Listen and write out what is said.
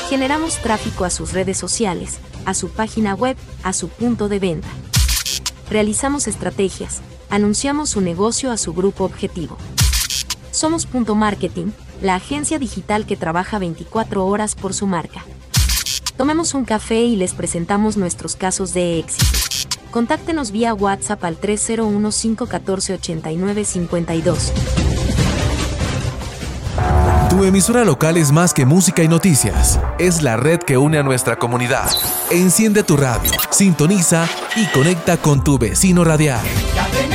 Generamos tráfico a sus redes sociales, a su página web, a su punto de venta. Realizamos estrategias, anunciamos su negocio a su grupo objetivo. Somos Punto Marketing, la agencia digital que trabaja 24 horas por su marca. Tomemos un café y les presentamos nuestros casos de éxito. Contáctenos vía WhatsApp al 301-514-8952. Tu emisora local es más que música y noticias. Es la red que une a nuestra comunidad. Enciende tu radio, sintoniza y conecta con tu vecino radial.